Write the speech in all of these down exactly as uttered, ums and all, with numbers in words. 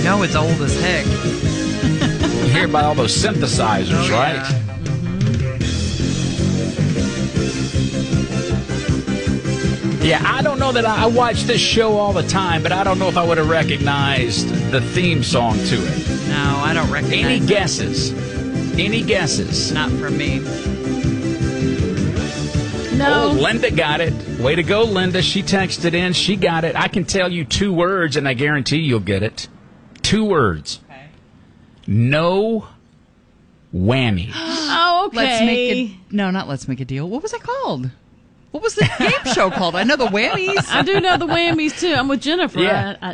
know it's old as heck. You hear about all those synthesizers, Oh, right? yeah. Yeah, I don't know that I, I watch this show all the time, but I don't know if I would have recognized the theme song to it. No, I don't recognize Any it. guesses? Any guesses? Not from me. No. Oh, Linda got it. Way to go, Linda. She texted in. She got it. I can tell you two words, and I guarantee you'll get it. Two words. Okay. No whammy. Oh, okay. Let's make a no, not let's make a deal. What was it called? What was the game show called? I know the whammies. I do know the whammies too. I'm with Jennifer. Yeah. I, I,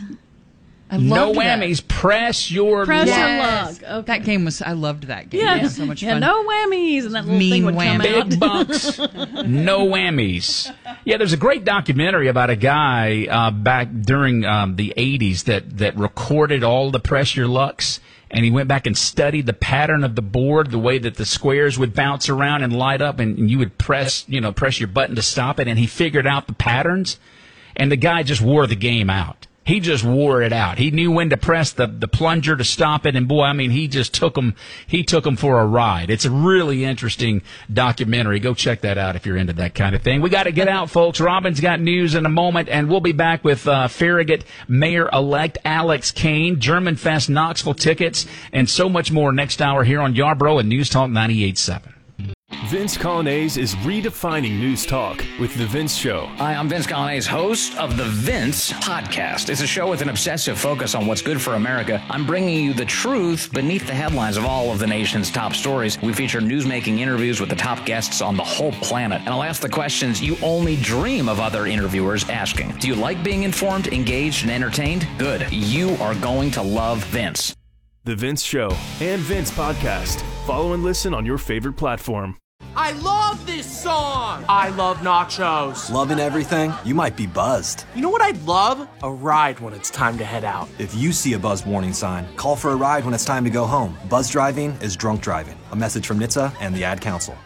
I No loved that. whammies. Press your Press luck. your Yes. luck. Okay. That game was. I loved that game. Yeah. It was so much yeah, fun. no whammies, and that little Mean thing would come whammy. out. Big bucks, no whammies. Yeah, there's a great documentary about a guy uh, back during um, the eighties that, that recorded all the press your lucks, and he went back and studied the pattern of the board, the way that the squares would bounce around and light up, and, and you would press, you know, press your button to stop it, and he figured out the patterns, and the guy just wore the game out. He just wore it out. He knew when to press the, the plunger to stop it, and boy, I mean, he just took him. He took him for a ride. It's a really interesting documentary. Go check that out if you're into that kind of thing. We got to get out, folks. Robin's got news in a moment, and we'll be back with uh, Farragut Mayor-elect Alex Kane, German Fest Knoxville tickets, and so much more next hour here on Yarborough and News Talk ninety-eight point seven. Vince Colonnese is redefining news talk with The Vince Show. Hi, I'm Vince Colonnese, host of The Vince Podcast. It's a show with an obsessive focus on what's good for America. I'm bringing you the truth beneath the headlines of all of the nation's top stories. We feature newsmaking interviews with the top guests on the whole planet. And I'll ask the questions you only dream of other interviewers asking. Do you like being informed, engaged, and entertained? Good. You are going to love Vince. The Vince Show and Vince Podcast. Follow and listen on your favorite platform. I love this song! I love nachos. Loving everything? You might be buzzed. You know what I'd love? A ride when it's time to head out. If you see a buzz warning sign, call for a ride when it's time to go home. Buzz driving is drunk driving. A message from N H T S A and the Ad Council.